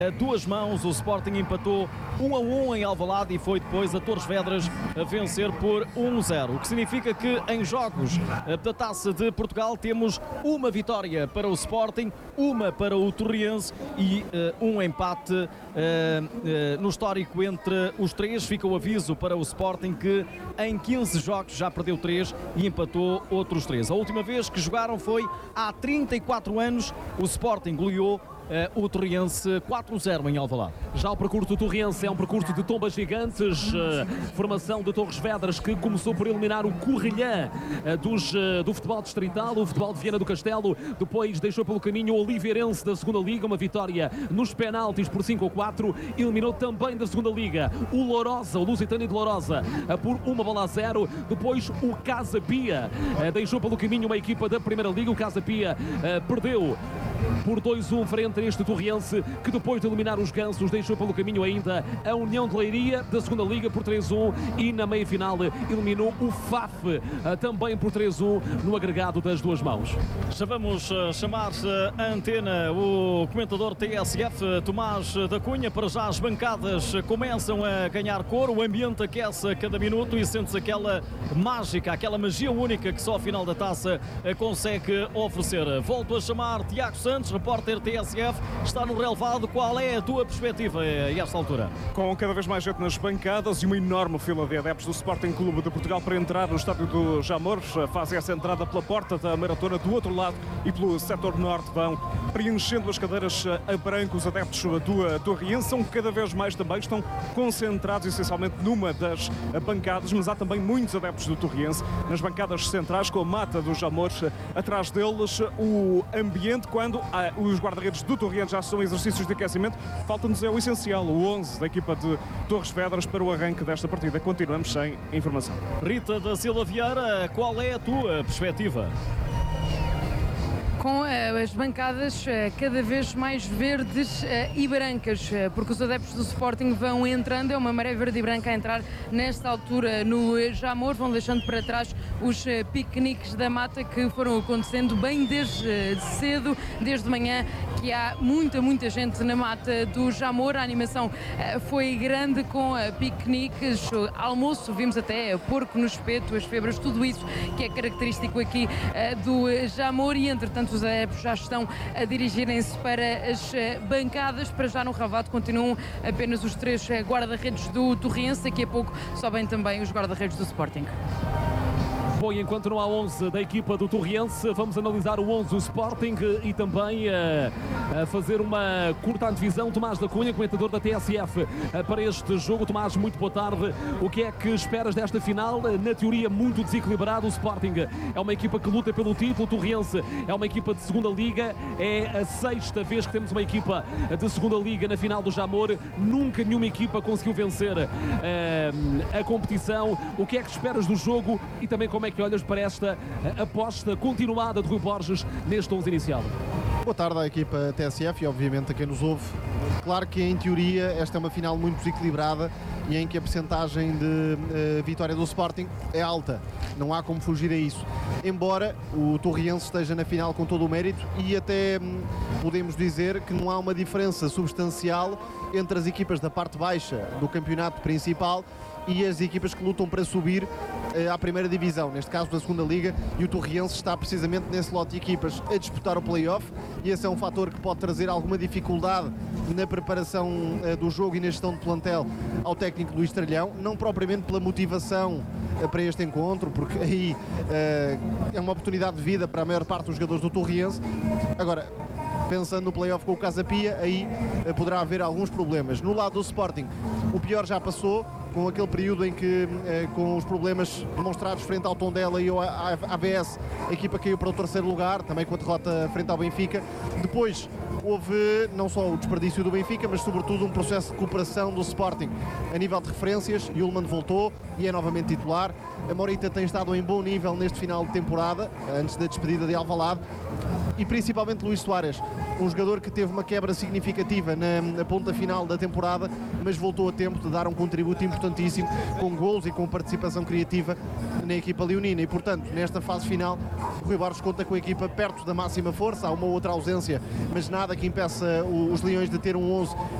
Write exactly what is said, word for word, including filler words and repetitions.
A duas mãos, o Sporting empatou um a um em Alvalade e foi depois a Torres Vedras a vencer por um a zero, o que significa que em jogos da Taça de Portugal temos uma vitória para o Sporting, uma para o Torriense e uh, um empate uh, uh, no histórico entre os três. Fica o aviso para o Sporting que em quinze jogos já perdeu três e empatou outros três. A última vez que jogaram foi há trinta e quatro anos, o Sporting goleou Uh, o Torriense quatro a zero em Alvalade. Já o percurso do Torriense é um percurso de tombas gigantes, uh, formação de Torres Vedras que começou por eliminar o Corrilhã uh, dos, uh, do futebol distrital, o futebol de Viana do Castelo, depois deixou pelo caminho o Oliveirense da segunda Liga, uma vitória nos penaltis por cinco a quatro, eliminou também da segunda Liga o Lourosa, o Lusitano de Lourosa, uh, por uma bola a zero, depois o Casa Pia uh, deixou pelo caminho uma equipa da primeira Liga, o Casa Pia uh, perdeu por dois a um frente a este Torriense, que depois de eliminar os Gansos deixou pelo caminho ainda a União de Leiria da segunda Liga por três a um e na meia-final eliminou o F A F também por três a um no agregado das duas mãos. Já vamos chamar a antena o comentador T S F, Tomás da Cunha. Para já as bancadas começam a ganhar cor, o ambiente aquece a cada minuto e sente-se aquela mágica, aquela magia única que só a final da taça consegue oferecer. Volto a chamar Tiago Santos, repórter T S F, está no relevado. Qual é a tua perspectiva a esta altura? Com cada vez mais gente nas bancadas e uma enorme fila de adeptos do Sporting Clube de Portugal para entrar no estádio do Jamor, fazem essa entrada pela porta da maratona do outro lado e pelo setor norte vão preenchendo as cadeiras a branco. Os adeptos do Torriense são cada vez mais também, estão concentrados essencialmente numa das bancadas, mas há também muitos adeptos do Torriense nas bancadas centrais com a mata do Jamor atrás deles. O ambiente, quando ah, os guarda-redes do Torriense já são exercícios de aquecimento, falta-nos é o essencial, o onze da equipa de Torres Vedras para o arranque desta partida. Continuamos sem informação. Rita da Silva Vieira, qual é a tua perspectiva? Com uh, as bancadas uh, cada vez mais verdes uh, e brancas, uh, porque os adeptos do Sporting vão entrando, é uma maré verde e branca a entrar nesta altura no uh, Jamor, vão deixando para trás os uh, piqueniques da mata que foram acontecendo bem desde uh, cedo, desde manhã, que há muita, muita gente na mata do Jamor. A animação uh, foi grande com uh, piqueniques, uh, almoço, vimos até uh, porco no espeto, as febras, tudo isso que é característico aqui uh, do uh, Jamor. E entretanto os adeptos já estão a dirigirem-se para as bancadas. Para já no relvado continuam apenas os três guarda-redes do Torriense, daqui a pouco sobem também os guarda-redes do Sporting. Bom, enquanto não há onze da equipa do Torriense, vamos analisar o onze do Sporting e também uh, fazer uma curta antevisão. Tomás da Cunha, comentador da T S F, uh, para este jogo. Tomás, muito boa tarde. O que é que esperas desta final? Na teoria, muito desequilibrado. O Sporting é uma equipa que luta pelo título. O Torriense é uma equipa de segunda Liga. É a sexta vez que temos uma equipa de segunda Liga na final do Jamor. Nunca nenhuma equipa conseguiu vencer uh, a competição. O que é que esperas do jogo e também como é que olhas para esta aposta continuada de Rui Borges neste onze inicial? Boa tarde à equipa T S F e obviamente a quem nos ouve. Claro que em teoria esta é uma final muito desequilibrada e em que a percentagem de uh, vitória do Sporting é alta, não há como fugir a isso. Embora o Torriense esteja na final com todo o mérito e até hum, podemos dizer que não há uma diferença substancial entre as equipas da parte baixa do campeonato principal e as equipas que lutam para subir à primeira divisão, neste caso da segunda Liga, e o Torriense está precisamente nesse lote de equipas a disputar o play-off, e esse é um fator que pode trazer alguma dificuldade na preparação uh, do jogo e na gestão de plantel ao técnico Luís Tralhão, não propriamente pela motivação uh, para este encontro, porque aí uh, é uma oportunidade de vida para a maior parte dos jogadores do Torriense. Agora, pensando no play-off com o Casa Pia, aí uh, poderá haver alguns problemas. No lado do Sporting, o pior já passou, com aquele período em que, eh, com os problemas demonstrados frente ao Tondela e ao A B S, a equipa caiu para o terceiro lugar, também com a derrota frente ao Benfica. Depois houve não só o desperdício do Benfica, mas sobretudo um processo de recuperação do Sporting. A nível de referências, Yulman voltou e é novamente titular. A Morita tem estado em bom nível neste final de temporada, antes da despedida de Alvalade. E principalmente Luís Soares, um jogador que teve uma quebra significativa na, na ponta final da temporada, mas voltou a tempo de dar um contributo importantíssimo com golos e com participação criativa na equipa leonina. E portanto, nesta fase final, o Rui Borges conta com a equipa perto da máxima força. Há uma outra ausência, mas nada nada que impeça os Leões de ter um onze